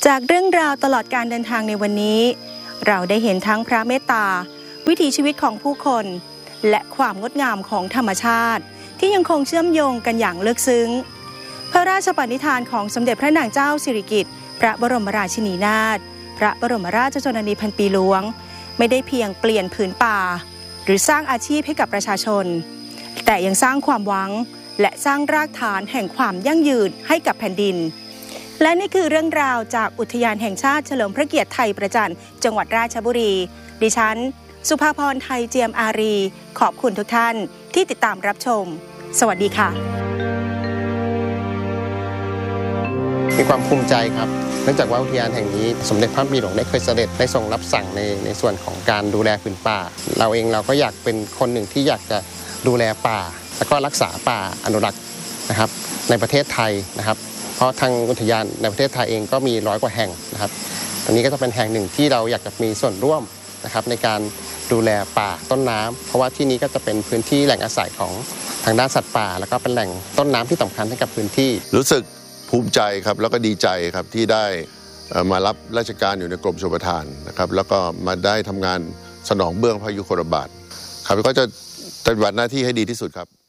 จากเรื่องราวตลอดการเดินทางในวันนี้เราได้เห็นทั้งพระเมตตาวิถีชีวิตของผู้คนและความงดงามของธรรมชาติที่ยังคงเชื่อมโยงกันอย่างลึกซึ้งพระราชปณิธานของสมเด็จพระนางเจ้าสิริกิติ์พระบรมราชินีนาถพระบรมราชชนนีพันปีหลวงไม่ได้เพียงเปลี่ยนผืนป่าหรือสร้างอาชีพให้กับประชาชนแต่ยังสร้างความหวังและสร้างรากฐานแห่งความยั่งยืนให้กับแผ่นดินและนี่คือเรื่องราวจากอุทยานแห่งชาติเฉลิมพระเกียรติไทยประจันจังหวัดราชบุรีดิฉันสุภาพรไทยเจียมอารีขอบคุณทุกท่านที่ติดตามรับชมสวัสดีค่ะมีความภูมิใจครับเนื่องจากว่าอุทยานแห่งนี้สมเด็จพระบิดกได้เคยเสด็จได้ทรงรับสั่งในส่วนของการดูแลผืนป่าเราเองเราก็อยากเป็นคนหนึ่งที่อยากจะดูแลป่าแล้วก็รักษาป่าอนุรักษ์นะครับในประเทศไทยนะครับเพราะทางอุทยานในประเทศไทยเองก็มี100 กว่าแห่งนะครับอันนี้ก็จะเป็นแห่งหนึ่งที่เราอยากจะมีส่วนร่วมนะครับในการดูแลป่าต้นน้ำเพราะว่าที่นี้ก็จะเป็นพื้นที่แหล่งอาศัยของทางด้านสัตว์ป่าแล้วก็เป็นแหล่งต้นน้ำที่สำคัญให้กับพื้นที่รู้สึกภูมิใจครับแล้วก็ดีใจครับที่ได้มารับราชการอยู่ในกรมชลประทานนะครับแล้วก็มาได้ทำงานสนองเบื้องพระยุคลบาทครับก็จะปฏิบัติหน้าที่ให้ดีที่สุดครับ